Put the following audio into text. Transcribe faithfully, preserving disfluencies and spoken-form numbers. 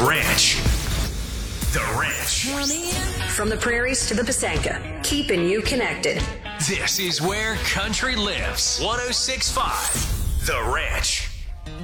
Ranch. The Ranch. From the prairies to the Pasanka, keeping you connected. This is where country lives. one oh six point five The Ranch.